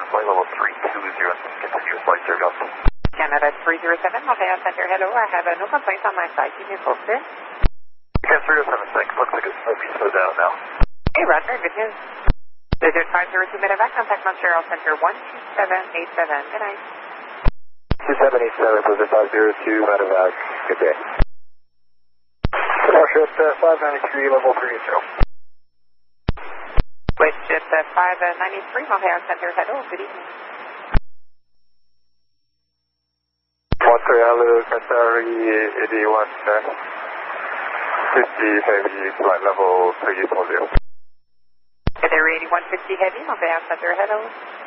flight level 320, continue flight service. Canada 307, Montreal Center, hello. I have no complaints on my side. Keep me posted. Okay, 307, thanks. Looks like it's going to be slowed down now. Hey, Roger, good news. Digit 502 Medevac, contact Montreal Center 12787. Good night. 2787, Blizzard 502, Medevac. Good day. Starship 593, level 30. WestJet 593, Montreal Center, hello. Good evening. Montreal, Qatari 81, 50 heavy, flight level 340. Qatari 8150 heavy, Montreal Center, hello.